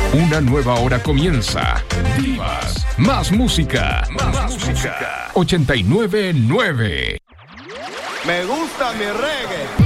Una nueva hora comienza. Divas, más música. 89.9. Me gusta mi reggae.